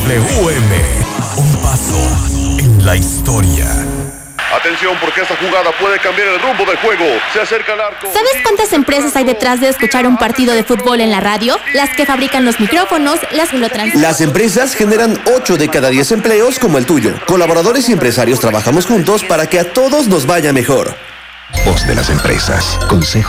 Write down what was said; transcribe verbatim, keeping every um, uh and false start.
W M, un paso en la historia. Atención, porque esta jugada puede cambiar el rumbo del juego. Se acerca al arco. ¿Sabes cuántas empresas hay detrás de escuchar un partido de fútbol en la radio? Las que fabrican los micrófonos, las que lo transmiten. Las empresas generan ocho de cada diez empleos como el tuyo. Colaboradores y empresarios trabajamos juntos para que a todos nos vaya mejor. Voz de las empresas. Consejo